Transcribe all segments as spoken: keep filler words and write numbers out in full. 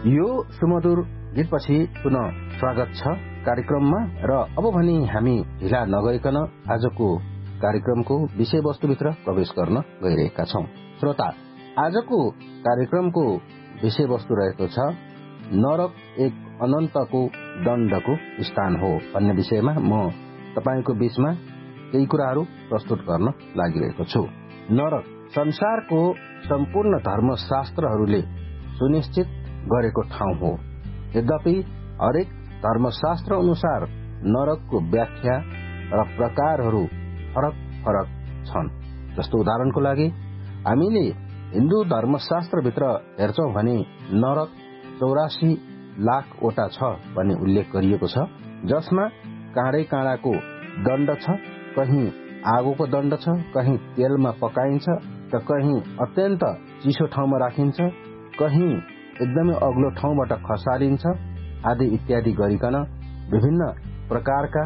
यो सुमधुर गीतपछि पुनः स्वागत छ कार्यक्रममा र अब भने हामी ढिला नगरिकन आजको कार्यक्रमको विषयवस्तुभित्र प्रवेश गर्न गइरहेका छौं। श्रोता, आजको कार्यक्रमको विषयवस्तु रहेको छ नरक एक अनन्तको दण्डको स्थान हो भन्ने विषयमा म तपाईको बीचमा केही कुराहरू प्रस्तुत गर्न लागिरहेको छु। नरक संसारको सम्पूर्ण धर्मशास्त्रहरूले सुनिश्चित गरेको ठाउँ हो। यद्यपि हरेक धर्मशास्त्र अनुसार नरकको व्याख्या र प्रकारहरू फरक फरक छन्। जस्तो उदाहरणको लागि हामीले हिन्दू धर्मशास्त्रभित्र हेर्छौं भने नरक चौरासी लाखवटा छ भन्ने उल्लेख गरिएको छ, जसमा काँडै काँडाको दण्ड छ, कहीँ आगोको दण्ड छ, कहीँ तेलमा पकाइन्छ त कहीँ अत्यन्त चिसो ठाउँमा राखिन्छ, कहीँ एकदमै अग्लो ठाउँबाट खसालिन्छ आदि इत्यादि गरिकन विभिन्न प्रकारका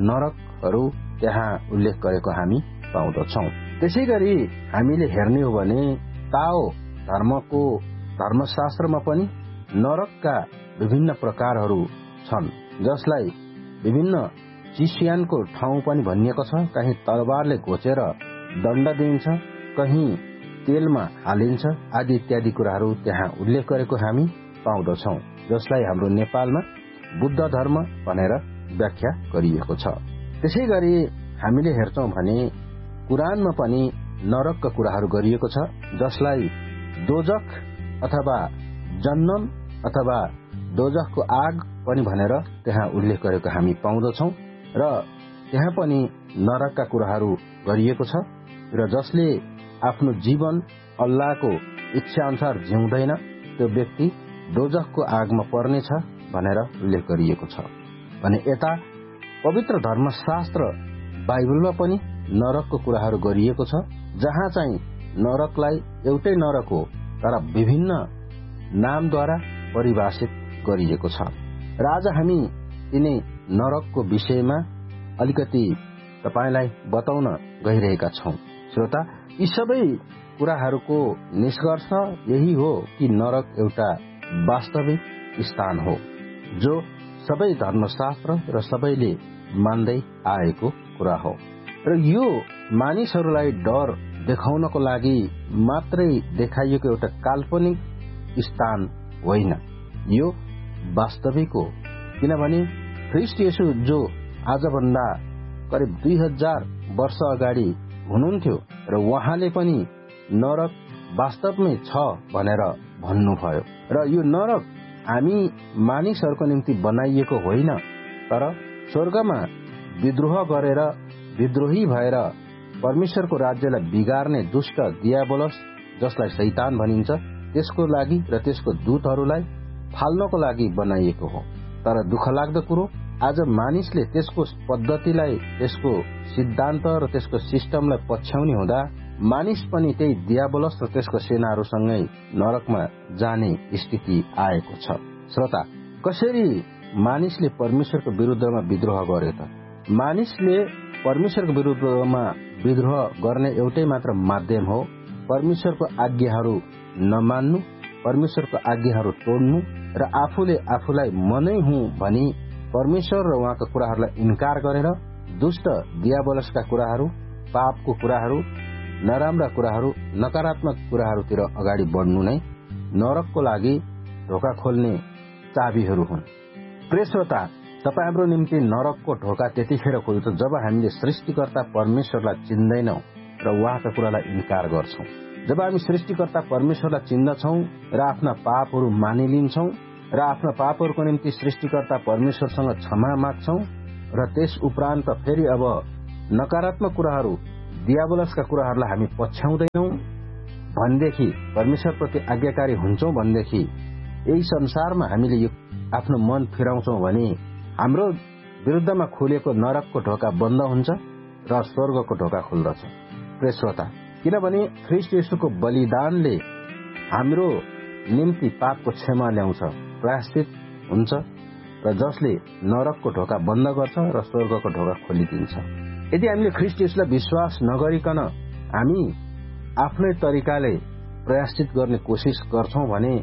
नरकहरू त्यहाँ उल्लेख गरेको हामी पाउँदछौं। त्यसैगरी हामीले हेर्ने हो भने ताओ धर्मको धर्मशास्त्रमा पनि नरकका विभिन्न प्रकारहरू छन्, जसलाई विभिन्न चिस्यानको ठाउँ पनि भनिएको छ। कहीँ तरबारले घोचेर दण्ड दिइन्छ, कहीँ तेलमा हालिन्छ आदि इत्यादि कुराहरू त्यहाँ उल्लेख गरेको हामी पाउँदछौं, जसलाई हाम्रो नेपालमा बुद्ध धर्म भनेर व्याख्या गरिएको छ। त्यसैगरी हामीले हेर्छौं भने कुरानमा पनि नरकका कुराहरू गरिएको छ, जसलाई दोजख अथवा जन्नम अथवा दोजखको आग पनि भनेर त्यहाँ उल्लेख गरेको हामी पाउँदछौं र त्यहाँ पनि नरकका कुराहरू गरिएको छ र जसले आफ्नो जीवन अल्लाहको इच्छा अनुसार जिउँदैन त्यो व्यक्ति दोजखको आगमा पर्नेछ भनेर उल्लेख गरिएको छ। भने यता पवित्र धर्मशास्त्र बाइबलमा पनि नरकको कुराहरू गरिएको छ, जहाँ चाहिँ नरकलाई एउटै नरक हो तर विभिन्न नामद्वारा परिभाषित गरिएको छ। र आज हामी यिनै नरकको विषयमा अलिकति तपाईलाई बताउन गइरहेका छौं। श्रोता, यी सबै कुराहरूको निष्कर्ष यही हो कि नरक एउटा वास्तविक स्थान हो, जो सबै धर्मशास्त्र र सबैले मान्दै आएको कुरा हो। र यो मानिसहरूलाई डर देखाउनको लागि मात्रै देखाइएको एउटा काल्पनिक स्थान होइन, यो वास्तविक हो। किनभने ख्रीष्ट येशू जो आजभन्दा करिब दुई हजार वर्ष अगाडि हुनुहुन्थ्यो र उहाँले पनि नरक वास्तवमै छ भनेर भन्नुभयो। र यो नरक हामी मानिसहरूको निम्ति बनाइएको होइन, तर स्वर्गमा विद्रोह गरेर विद्रोही भएर परमेश्वरको राज्यलाई बिगार्ने दुष्ट दियाबोलस, जसलाई शैतान भनिन्छ, त्यसको लागि र त्यसको दूतहरूलाई फाल्नको लागि बनाइएको हो। तर दुःख लाग्दो कुरो, आज मानिसले त्यसको पद्धतिलाई, त्यसको सिद्धान्त र त्यसको सिस्टमलाई पछ्याउने हुँदा मानिस पनि त्यही दियाबोलस र त्यसको सेनाहरूसँगै नरकमा जाने स्थिति आएको छ। श्रोता, कसरी मानिसले परमेश्वरको विरुद्धमा विद्रोह गर्यो त? मानिसले परमेश्वरको विरुद्धमा विद्रोह गर्ने एउटै मात्र माध्यम हो परमेश्वरको आज्ञाहरू नमान्नु, परमेश्वरको आज्ञाहरू तोड्नु र आफूले आफूलाई मनै हुँ भनी परमेश्वर र उहाँका कुराहरूलाई इन्कार गरेर दुष्ट दियाबोलसका कुराहरू, पापको कुराहरू, नराम्रा कुराहरू, नकारात्मक कुराहरूतिर अगाडि बढ्नु नै नरकको लागि ढोका खोल्ने चाबीहरू हुन्। प्रिय श्रोता, तपाईँ हाम्रो निम्ति नरकको ढोका त्यतिखेर खोल्छ जब हामीले सृष्टिकर्ता परमेश्वरलाई चिन्दैनौं र उहाँका कुरालाई इन्कार गर्छौं। जब हामी सृष्टिकर्ता परमेश्वरलाई चिन्दछौं र आफ्ना पापहरू मानिलिन्छौं र आफ्ना पापहरूको निम्ति सृष्टिकर्ता परमेश्वरसँग क्षमा माग्छौं र त्यस उपरान्त फेरि अब नकारात्मक कुराहरू, दियाबोलसका कुराहरूलाई हामी पछ्याउँदैनौं भनेदेखि, परमेश्वरप्रति आज्ञाकारी हुन्छौं भनेदेखि, यही संसारमा हामीले यो आफ्नो मन फिराउँछौं भने हाम्रो विरुद्धमा खोलेको नरकको ढोका बन्द हुन्छ र स्वर्गको ढोका खुल्दछ। प्रिय श्रोता, किनभने ख्रीष्ट येशूको बलिदानले हाम्रो निम्ति पापको क्षमा ल्याउँछ, प्रायश्चित हुन्छ र जसले नरकको ढोका बन्द गर्छ र स्वर्गको ढोका खोलिदिन्छ। यदि हामीले ख्रीष्ट येशूलाई विश्वास नगरिकन हामी आफ्नै तरिकाले प्रायश्चित गर्ने कोसिस गर्छौं भने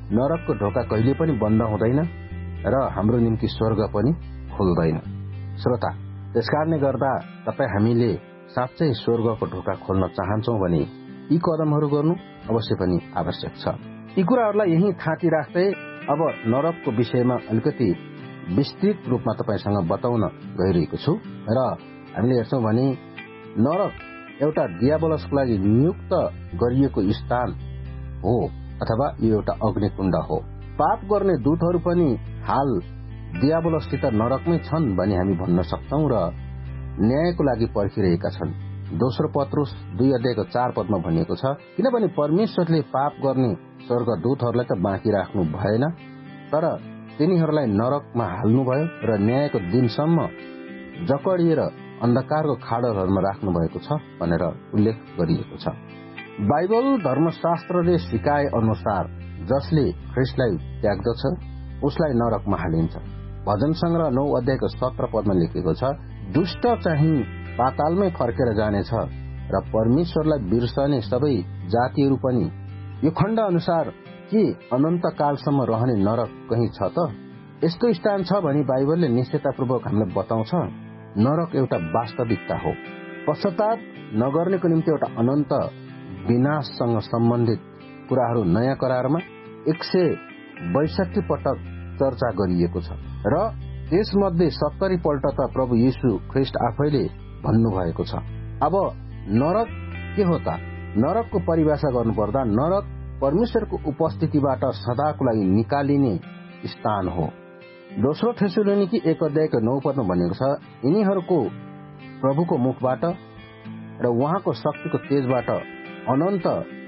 नरकको ढोका कहिले पनि बन्द हुँदैन र हाम्रो निम्ति स्वर्ग पनि खुल्दैन। श्रोता, त्यसकारणले गर्दा तपाईँ हामीले साँच्चै स्वर्गको ढोका खोल्न चाहन्छौँ भने यी कदमहरू गर्नु अवश्य पनि आवश्यक छ। यी कुराहरूलाई यही थाँती राख्दै अब नरकको विषयमा अलिकति विस्तृत रूपमा तपाईँसँग बताउन गइरहेको छु। र हामीले हेर्छौँ भने नरक एउटा दियाबलसको लागि नियुक्त गरिएको स्थान हो अथवा यो एउटा अग्निकुण्ड हो। पाप गर्ने दूतहरू पनि हाल दियाबलससित नरकमै छन् भनी हामी भन्न सक्छौं र न्यायको लागि पर्खिरहेका छन्। दोस्रो पत्रुस दुई अध्यायको चार पदमा भनिएको छ, किनभने परमेश्वरले पाप गर्ने स्वर्गदूतहरूलाई त बाँकी राख्नु भएन, तर तिनीहरूलाई नरकमा हाल्नुभयो र न्यायको दिनसम्म जकडिएर अन्धकारको खाडलहरूमा राख्नु भएको छ भनेर उल्लेख गरिएको छ। बाइबल धर्मशास्त्रले सिकाए अनुसार जसले ख्रिस्टलाई त्याग्दछ उसलाई नरकमा हालिन्छ। भजन संग्रह नौ अध्यायको सत्र पदमा लेखिएको छ, दुष्ट चाहिँ पातालमै फर्केर जानेछ र परमेश्वरलाई बिर्सने सबै जातिहरू पनि। यो खण्ड अनुसार के अनन्त कालसम्म रहने नरक कहीँ छ त? यस्तो स्थान छ भनी बाइबलले निश्चयतापूर्वक हामीलाई बताउँछ। नरक एउटा वास्तविकता हो। पश्चाताप नगर्नेको निम्ति एउटा अनन्त विनाशसँग सम्बन्धित कुराहरू नयाँ करारमा एक सय बैसठी पटक चर्चा गरिएको छ र त्यसमध्ये सत्तरी पल्ट त प्रभु येशू ख्रिस्ट आफैले भन्नुभएको छ। अब नरक के हो त? नरकको परिभाषा गर्नुपर्दा नरक परमेश्वरको उपस्थितिबाट सदाको लागि निकालिने स्थान हो। दोस्रो थेसलोनिकी एक अध्यायको नौ पदमा भनेको छ, यिनीहरूको प्रभुको मुखबाट र उहाँको शक्तिको तेजबाट अनन्त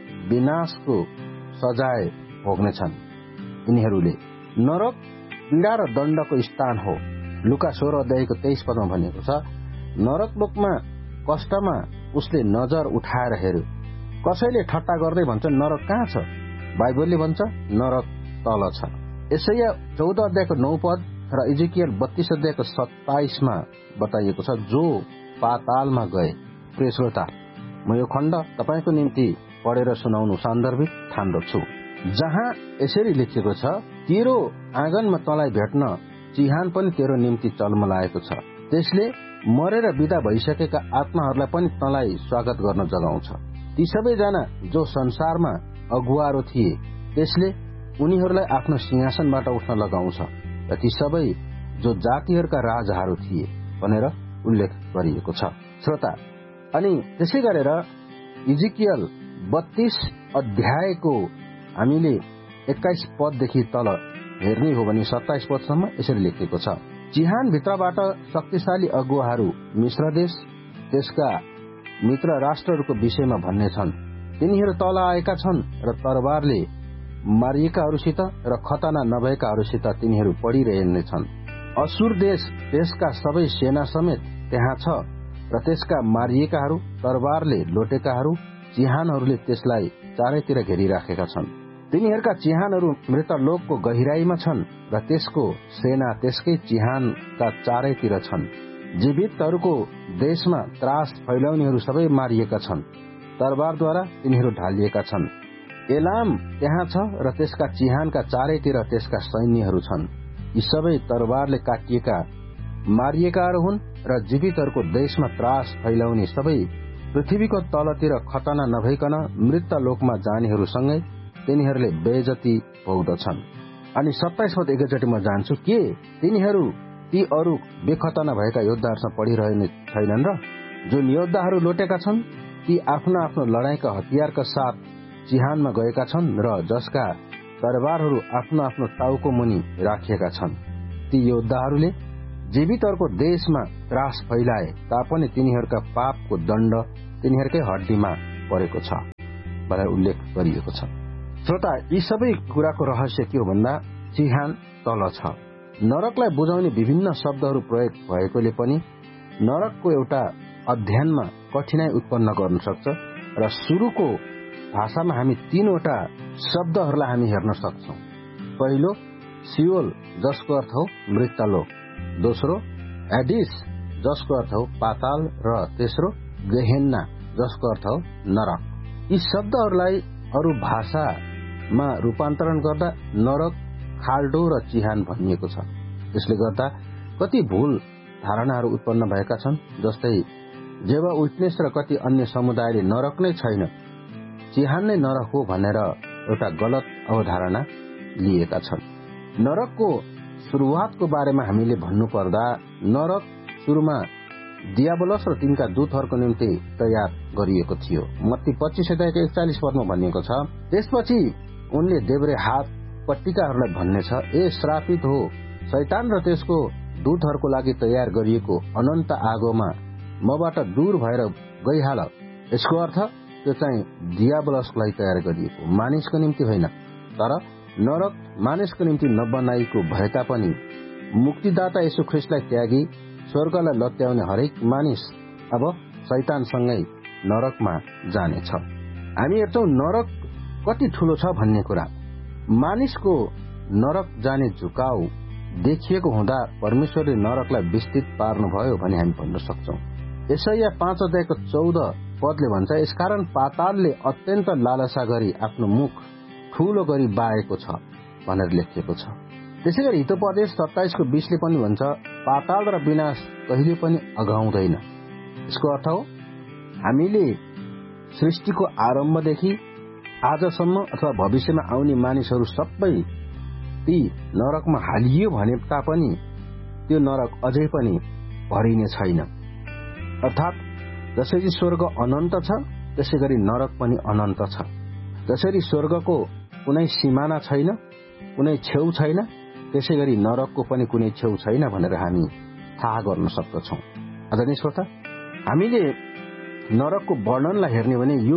विनाशको सजाय भोग्नेछन्। यिनीहरूले नरक पीडा र दण्डको स्थान हो। लुका सोह्र अध्यायको तेइस पदमा भनेको छ, नरक लोकमा कष्टमा उसले नजर उठाएर हेर्यो। कसैले ठट्टा गर्दै भन्छ, नरक कहाँ छ? बाइबलले भन्छ नरक तल छ। यसैया चौध अध्यायको नौ पद र इजिकियल बत्तीस अध्यायको सत्ताइसमा बताइएको छ, जो पातालमा गए। प्रिय श्रोता, म यो खण्ड तपाईँको निम्ति पढेर सुनाउनु सान्दर्भिक ठान्दछु, जहाँ यसरी लेखिएको छ, तेरो आँगनमा तँलाई भेट्न चिहान पनि तेरो निम्ति चल्मलाएको छ। त्यसले मरेर विदा भइसकेका आत्माहरूलाई पनि तँलाई स्वागत गर्न जगाउँछ। ती सबैजना जो संसारमा अगुवारो थिए त्यसले उनीहरूलाई आफ्नो सिंहासनबाट उठ्न लगाउँछ र ती सबै जो जातिहरूका राजाहरू थिए भनेर उल्लेख गरिएको छ। श्रोता, अनि त्यसै गरेर इजिकियल बत्तीस अध्यायको हामीले एक्काइस पददेखि तल हेर्ने हो भने सत्ताइस पदसम्म यसरी लेखिएको छ, चिहान भित्रबाट शक्तिशाली अगुवाहरू मिश्र देश त्यसका मित्र राष्ट्रहरूको विषयमा भन्ने छन्। तिनीहरू तल आएका छन् र तरबारले मारिएकाहरूसित र खतना नभएकाहरूसित तिनीहरू पडिरहेछन्। असुर देश त्यसका सबै सेना समेत त्यहाँ छ र त्यसका मारिएकाहरू, तरबारले लोटेकाहरू, चिहानहरूले त्यसलाई चारैतिर घेरिराखेका छन्। तिनीहरूका चिहानहरू मृतलोकको गहिराईमा छन् र त्यसको सेना त्यसकै चिहानका चारैतिर छन्। जीवितहरूको देशमा त्रास फैलाउनेहरू सबै मारिएका छन्। तरबारद्वारा तिनीहरू ढालिएका छन्। एलाम त्यहाँ छ र त्यसका चिहानका चारैतिर त्यसका सैन्यहरू छन्। यी सबै तरबारले काटिएका मारिएकाहरू हुन् र जीवितहरूको देशमा त्रास फैलाउने सबै पृथ्वीको तलतिर खतना नभइकन मृतलोकमा जानेहरूसँगै तिनीहरूले बेइज्जती भोग्दछन्। अनि सत्ताइस पद एकैचोटि म जान्छु, के तिनीहरू ती अरू बेखतना भएका योद्धाहरूसँग पढिरहने छैनन् र? जुन योद्धाहरू लोटेका छन् ती आफ्नो आफ्नो लडाईँका हतियारका साथ चिहानमा गएका छन् र जसका तरबारहरू आफ्नो आफ्नो टाउको मुनि राखिएका छन्। ती योद्धाहरूले जीवितहरूको देशमा त्रास फैलाए तापनि तिनीहरूका पापको दण्ड तिनीहरूकै हड्डीमा परेको छ भनेर उल्लेख गरिएको छ। श्रोता, यी सबै कुराको रहस्य के हो भन्दा चिहान तल छ। नरकलाई बुझाउने विभिन्न शब्दहरू प्रयोग भएकोले पनि नरकको एउटा अध्ययनमा कठिनाई उत्पन्न गर्न सक्छ र सुरुको भाषामा हामी तीनवटा शब्दहरूलाई हामी हेर्न सक्छौं। पहिलो सियोल, जसको अर्थ हो मृतलोक। दोस्रो एडिस, जसको अर्थ हो पाताल, र तेस्रो गेहेन्ना, जसको अर्थ हो नरक। यी शब्दहरूलाई अरू भाषा मा रूपान्तरण गर्दा नरक, खाल्डो र चिहान भनिएको छ। यसले गर्दा कति भूल धारणाहरू उत्पन्न भएका छन्। जस्तै जेवा विटनेस र कति अन्य समुदायले नरक नै छैन, चिहान नै नरक हो भनेर एउटा गलत अवधारणा लिएका छन्। नरकको सुरुवातको बारेमा हामीले भन्नुपर्दा नरक सुरुमा दियाबलस र तिनका दूतहरूको निम्ति तयार गरिएको थियो। मत्ती पच्चीस अध्यायको एकचालिस पदमा भनिएको छ, त्यसपछि उनले देब्रे हात पट्टिकाहरूलाई भन्नेछ, ए श्रापित हो शैतान र त्यसको दूतहरूको लागि तयार गरिएको अनन्त आगोमा मबाट दूर भएर गइहाल। यसको अर्थ त्यो चाहिँ दियाबलसको लागि तयार गरिएको, मानिसको निम्ति होइन। तर नरक मानिसको निम्ति नबनाइएको भए तापनि मुक्तिदाता येशू ख्रीष्टलाई त्यागी स्वर्गलाई लत्याउने हरेक मानिस अब शैतानसँगै नरकमा जानेछ। हामी हेर्छौं नरक कति ठूलो छ भन्ने कुरा। मानिसको नरक जाने झुकाउ देखिएको हुँदा परमेश्वरले नरकलाई विस्तृत पार्नुभयो भने हामी भन्न सक्छौं। यशाया पाँच अध्यायको चौध पदले भन्छ, यसकारण पातालले अत्यन्त लालसा गरी आफ्नो मुख ठूलो गरी बाएको छ भनेर लेखिएको छ। त्यसै गरी हितोपदेश सत्ताइसको बीसले पनि भन्छ, पाताल र विनाश कहिले पनि अगाउँदैन। यसको अर्थ हो हामीले सृष्टिको आरम्भदेखि आजसम्म अथवा भविष्यमा आउने मानिसहरू सबै ती नरकमा हालियो भने तापनि त्यो नरक अझै पनि भरिने छैन। अर्थात जसरी स्वर्ग अनन्त छ त्यसै गरी नरक पनि अनन्त छ। जसरी स्वर्गको कुनै सिमाना छैन, कुनै छेउ छैन, त्यसै गरी नरकको पनि कुनै छेउ छैन भनेर हामी थाहा गर्न सक्दछौं। आदरणीय श्रोता, हामीले नरकको वर्णनलाई हेर्ने भने यो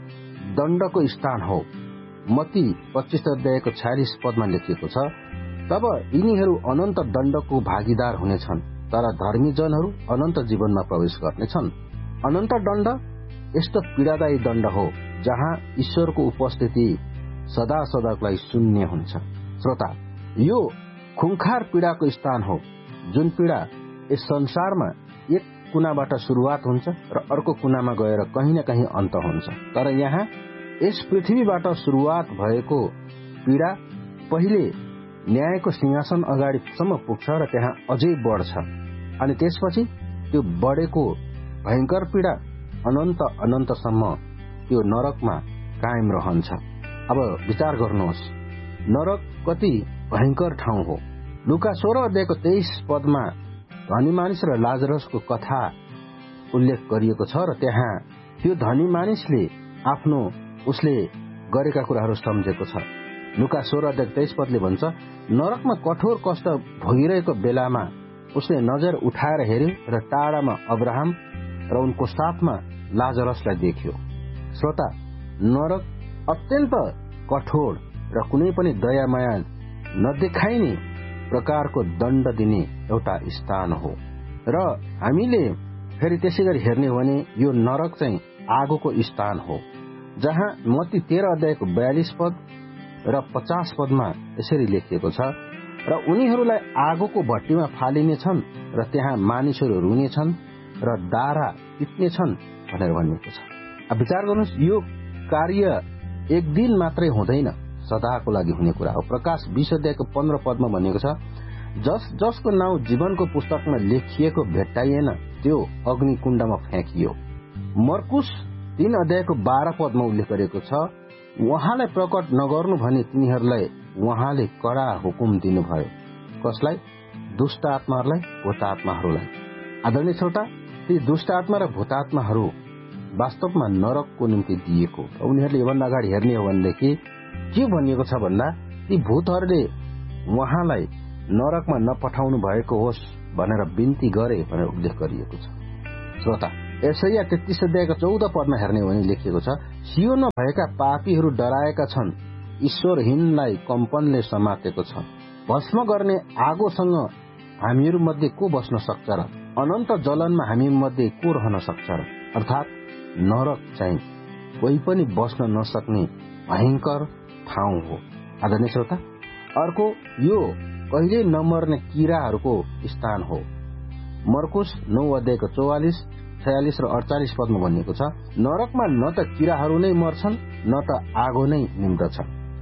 दण्डको स्थान हो। मत्ती पच्चीस अध्यायको छयालिस पदमा लेखिएको छ, तब यिनीहरू अनन्त दण्डको भागीदार हुनेछन्, तर धर्मी जनहरू अनन्त जीवनमा प्रवेश गर्नेछन्। अनन्त दण्ड यस्तो पीडादायी दण्ड हो जहाँ ईश्वरको उपस्थिति सदा सदाको लागि शून्य हुन्छ। श्रोता, यो खुङखार पीडाको स्थान हो, जुन पीडा यस संसारमा एक कुनाबाट सुरुवात हुन्छ र अर्को कुनामा गएर कहीं न कहीं अन्त हुन्छ। तर यहाँ यस पृथ्वीबाट सुरुवात भएको पीडा पहिले न्यायको सिंहासन अगाडिसम्म पुग्छ र त्यहाँ अझै बढ्छ, अनि त्यसपछि त्यो बढेको भयंकर पीडा अनन्त अनन्तसम्म त्यो नरकमा कायम रहन्छ। अब विचार गर्नुहोस्, नरक कति भयंकर ठाउँ हो। लुका सोह्र अध्यायको तेइस पदमा धनी मानिस र लाजरसको कथा उल्लेख गरिएको छ र त्यहाँ त्यो धनी मानिसले आफ्नो उसले गरेका कुराहरू सम्झेको छ। लुका सोह्र अध्याय तेइस पदले भन्छ, नरकमा कठोर कष्ट भोगिरहेको बेलामा उसले नजर उठाएर हेर्यो र टाढामा अब्राहम र उनको साथमा लाजरसलाई देख्यो। श्रोता, नरक अत्यन्त कठोर र कुनै पनि दया माया नदेखाइने प्रकारको दण्ड दिने एउटा स्थान हो। र हामीले फेरि त्यसै गरी हेर्ने हो भने यो नरक चाहिँ आगोको स्थान हो, जहाँ मत्ती तेह्र अध्यायको बयालिस पद र पचास पदमा यसरी लेखिएको छ, र उनीहरूलाई आगोको भट्टीमा फालिनेछन् र त्यहाँ मानिसहरू रुनेछन् र दारा पिट्नेछन् भनेर भनिएको छ। अब विचार गर्नुहोस्, यो कार्य एक दिन मात्रै हुँदैन, सदाको लागि हुने कुरा हो। प्रकाश बीस अध्यायको पन्ध्र पदमा भनिएको छ, जस जसको नाउँ जीवनको पुस्तकमा लेखिएको भेट्टाइएन त्यो अग्निकुण्डमा फ्याँकियो। मर्कुस तीन अध्यायको बाह्र पदमा उल्लेख गरेको छ, उहाँलाई प्रकट नगर्नु भनी तिनीहरूलाई उहाँले कडा हुकुम दिनुभयो। कसलाई? दुष्ट आत्माहरूलाई, भूतात्माहरूलाई। आदरणीय श्रोता, ती दुष्ट आत्मा र भूतात्माहरू वास्तवमा नरकको निम्ति दिएको। उनीहरूले योभन्दा अगाडि हेर्ने हो भनेदेखि के भनिएको छ भन्दा ती भूतहरूले उहाँलाई नरकमा नपठाउनु भएको होस् भनेर बिन्ती गरे भनेर उल्लेख गरिएको छ। श्रोता, यशाया तेत्तीस अध्यायको चौध पदमा हेर्ने हो भने लेखिएको छ, सियोनमा भएका पापीहरू डराएका छन्, ईश्वरहीनलाई कम्पनले समातेको छ। भस्म गर्ने आगोसँग हामीहरू मध्ये को बस्न सक्छ र? अनन्त जलनमा हामी मध्ये को रहन सक्छ र? अर्थात नरक चाहिँ कोही पनि बस्न नसक्ने भयंकर ठाउँ हो। आदरणीय श्रोता, अर्को यो कहिले नमर्ने किराहरूको स्थान हो। मर्कुस नौ अध्यायको चौवालिस, छयालिस र अडचालिस पदमा भनिएको छ, नरकमा न त किराहरू नै मर्छन् न त आगो नै निम्दछ।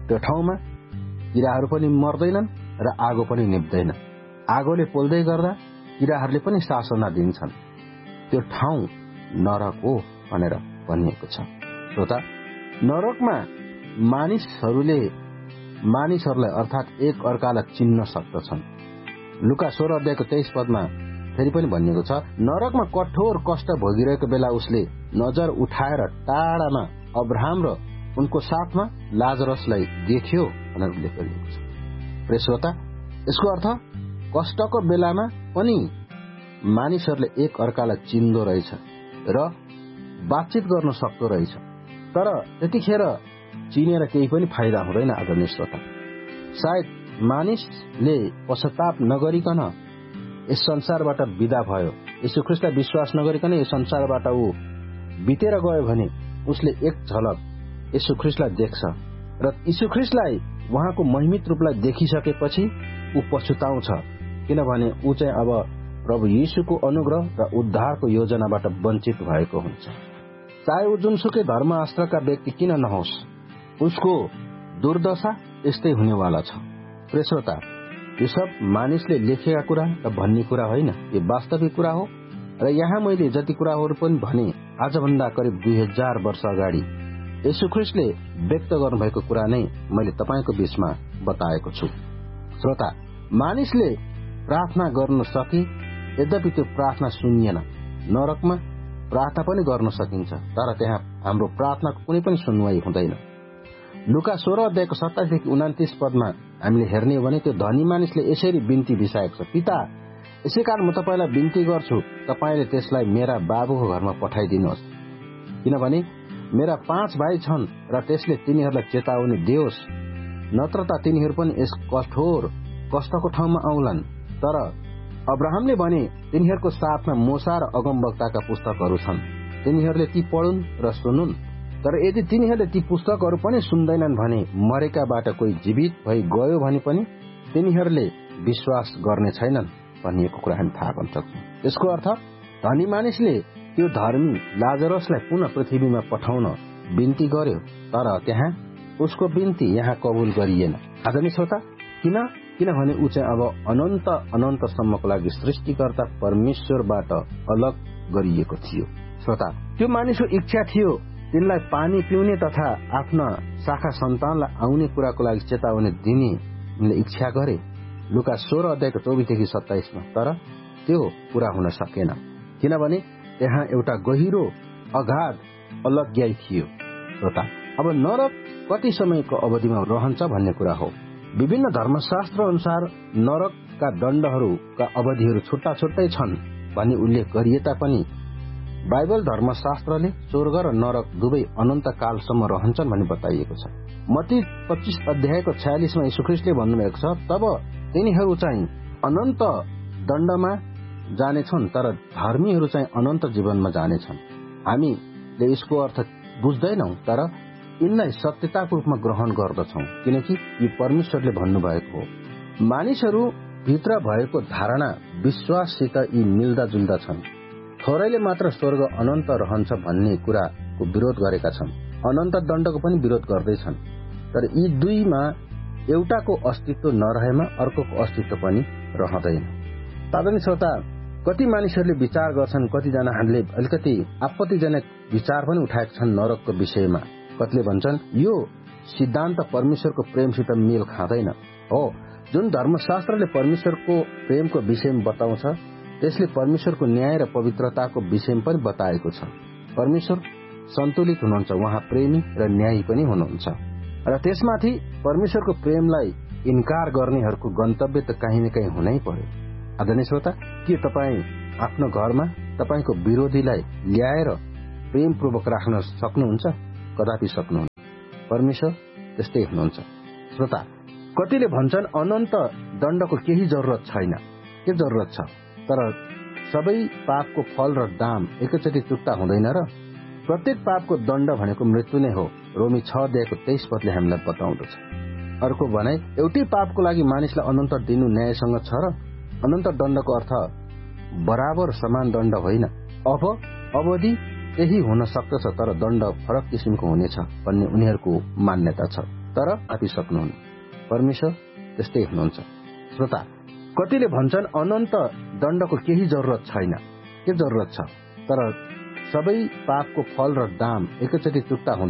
त्यो ठाउँमा किराहरू पनि मर्दैनन् र आगो पनि निप्दैन। आगोले पोल्दै गर्दा किराहरूले पनि शासना दिन्छन्। त्यो ठाउँ नरक हो भनेर भनिएको छ। श्रोता, नरकमा मानिसहरूले मानिसहरूलाई अर्थात् एक अर्कालाई चिन्न सक्दछन्। लुका सोह्र अध्यायको तेइस पदमा फेरि पनि भनिएको छ, नरकमा कठोर कष्ट भोगिरहेको बेला उसले नजर उठाएर टाढामा अब्राहम र उनको साथमा लाजरसलाई देख्यो भनेर उल्लेख गरिएको छ। प्रिय श्रोता, यसको अर्थ कष्टको बेलामा पनि मानिसहरूले एक अर्कालाई चिन्दो रहेछ र बातचित गर्न सक्दो रहेछ। तर त्यतिखेर चिनेर केही पनि फाइदा हुँदैन। आदरणीय श्रोता, सायद मानिसले पश्चाताप नगरिकन यस संसारबाट विदा भयो, यीशु ख्रीष्टलाई विश्वास नगरिकन यस संसारबाट ऊ बितेर गयो भने उसले एक झलक यीशु ख्रीष्टलाई देख्छ र यीशु ख्रीष्टलाई उहाँको महिमित रूपलाई देखिसकेपछि ऊ पछुताउँछ, किनभने ऊ चाहिँ अब प्रभु यीशुको अनुग्रह र उद्धारको योजनाबाट वञ्चित भएको हुन्छ। चाहे ऊ जुनसुकै धर्मशास्त्रका व्यक्ति किन नहोस्, उसको दुर्दशा यस्तै हुनेवाला छ। प्रिय श्रोता, यो सब मानिसले लेखेका कुरा र भन्ने कुरा होइन, यो वास्तविक कुरा हो। र यहाँ मैले जति कुराहरू पनि भने आजभन्दा करिब दुई हजार वर्ष अगाडि यीशु ख्रीष्टले व्यक्त गर्नुभएको कुरा नै मैले तपाईँको बीचमा बताएको छु। श्रोता, मानिसले प्रार्थना गर्न सके, यद्यपि त्यो प्रार्थना सुनिएन। नरकमा प्रार्थना पनि गर्न सकिन्छ, तर त्यहाँ हाम्रो प्रार्थनाको कुनै पनि सुनवाई हुँदैन। लुका सोह्र अध्यायको सत्ताइसदेखि उनातिस पदमा हामीले हेर्ने हो भने त्यो धनी मानिसले यसरी बिन्ती बिसाएको छ, पिता, यसै कारण म तपाईँलाई बिन्ती गर्छु, तपाईँले त्यसलाई मेरा बाबुको घरमा पठाइदिनुहोस्, किनभने मेरा पाँच भाइ छन् र त्यसले तिनीहरूलाई चेतावनी दियोस्, नत्र त तिनीहरू पनि यस कठोर कष्टको ठाउँमा आउलान्। तर अब्राहमले भने तिनीहरूको साथमा मूसा र अगमवक्ताका पुस्तकहरू छन्, तिनीहरूले ती पढुन् र सुनुन्। तर यदि तिनीहरूले ती पुस्तकहरू पनि सुन्दैनन् भने मरेकाबाट कोही जीवित भई गयो भने पनि तिनीहरूले विश्वास गर्ने छैनन् भनिएको कुरा हामी थाहा गर्न सक्छौँ। यसको अर्थ धनी मानिसले त्यो धर्मी लाजरसलाई पुनः पृथ्वीमा पठाउन बिन्ती गर्यो, तर त्यहाँ उसको बिन्ती यहाँ कबुल गरिएन। आदरणीय श्रोता, किन किनभने ऊ चाहिँ अब अनन्त अनन्तसम्मको लागि सृष्टिकर्ता परमेश्वरबाट अलग गरिएको थियो। श्रोता, त्यो मानिसको इच्छा थियो तिनलाई पानी पिउने तथा आफ्ना शाखा सन्तानलाई आउने कुराको लागि चेतावनी दिने उनले इच्छा गरे, लुका सोह्र अध्यायको चौबिसदेखि सत्ताइसमा। तर त्यो पूरा हुन सकेन, किनभने त्यहाँ एउटा गहिरो अगाध अलग्याई थियो। श्रोता, अब नरक कति समयको अवधिमा रहन्छ भन्ने कुरा हो। विभिन्न धर्मशास्त्र अनुसार नरकका दण्डहरूका अवधिहरू छुट्टा छुट्टै छन् भन्ने उल्लेख गरिए तापनि बाइबल धर्मशास्त्रले स्वर्ग र नरक दुवै अनन्त कालसम्म रहन्छन् भन्ने बताइएको छ। मत्ती पच्चीस अध्यायको छयालिसमा यीशु ख्रीष्टले भन्नुभएको छ, तब तिनीहरू चाहिँ अनन्त दण्डमा जानेछन्, तर धर्मीहरू चाहिँ अनन्त जीवनमा जानेछन्। हामीले यसको अर्थ बुझ्दैनौं, तर यिनलाई सत्यताको रूपमा ग्रहण गर्दछौं, किनकि यो परमेश्वरले भन्नुभएको हो। मानिसहरू भित्र भएको धारणा विश्वाससित यी मिल्दा जुल्दा छन्। थोरैले मात्र स्वर्ग अनन्त रहन्छ भन्ने कुराको विरोध गरेका छन्, अनन्त दण्डको पनि विरोध गर्दैछन्। तर यी दुईमा एउटाको अस्तित्व नरहेमा अर्कोको अस्तित्व पनि रहँदैन। आदरणीय श्रोता, कति मानिसहरूले विचार गर्छन्, कतिजनाहरूले अलिकति आपत्तिजनक विचार पनि उठाएका छन् नरकको विषयमा। कतिले भन्छन् यो सिद्धान्त परमेश्वरको प्रेमसित मेल खाँदैन। हो, जुन धर्मशास्त्रले परमेश्वरको प्रेमको विषयमा बताउँछ त्यसले परमेश्वरको न्याय र पवित्रताको विषयमा पनि बताएको छ। परमेश्वर सन्तुलित हुनुहुन्छ, उहाँ प्रेमी र न्यायी पनि हुनुहुन्छ। र त्यसमाथि परमेश्वरको प्रेमलाई इन्कार गर्नेहरूको गन्तव्य त कहीँ न कहीँ हुनै पर्यो। आदरणीय श्रोता, के तपाईँ आफ्नो घरमा तपाईँको विरोधीलाई ल्याएर प्रेमपूर्वक राख्न सक्नुहुन्छ? कदापि सक्नुहुन्न। परमेश्वर त्यस्तै हुनुहुन्छ। श्रोता, कतिले भन्छन् अनन्त दण्डको केही जरुरत छैन। के जरुरत छ? तर सबै पापको फल र दाम एकैचोटि चुक्ता हुँदैन र प्रत्येक पापको दण्ड भनेको मृत्यु नै हो। रोमी छ अध्यायको तेइस पदले हामीलाई बताउँदछ। अर्को भनाइ, एउटै पापको लागि मानिसलाई अनन्त दिनु न्यायसँग छ र अनन्त दण्डको अर्थ बराबर समान दण्ड होइन। अब अवधि त्यही हुन सक्दछ, तर दण्ड फरक किसिमको हुनेछ भन्ने उनीहरूको मान्यता छ। तर आफै सक्नुहुन्न। परमेश्वर त्यस्तै हुनुहुन्छ। श्रोता, कतिले भन्छन् अनन्त दण्डको केही जरुरत छैन। के जरुरत छ? तर सबै पापको फल र दाम एकैचोटि चुक्ता हुँदैन।